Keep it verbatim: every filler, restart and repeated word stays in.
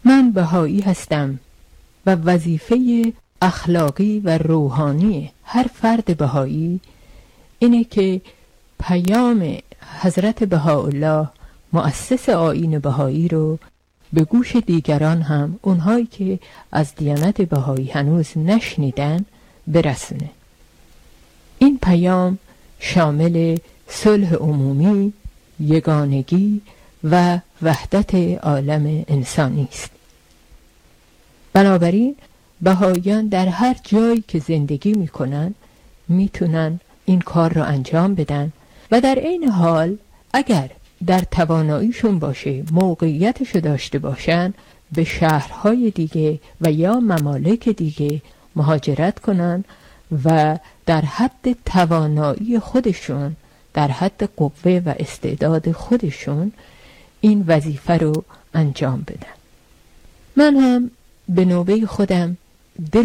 من بهایی هستم و وظیفه اخلاقی و روحانی هر فرد بهایی اینه که پیام حضرت بهاءالله مؤسس آیین بهایی رو به گوش دیگران، هم اونهایی که از دیانت بهایی هنوز نشنیدن، برسونه. این پیام شامل صلح عمومی، یگانگی و وحدت عالم انسانی است. بنابراین بهاییان در هر جایی که زندگی میکنن میتونن این کار رو انجام بدن و در این حال اگر در تواناییشون باشه، موقعیتشو داشته باشن، به شهرهای دیگه و یا ممالک دیگه مهاجرت کنن و در حد توانایی خودشون، در حد قوه و استعداد خودشون این وظیفه رو انجام بدن. من هم به نوبه خودم دل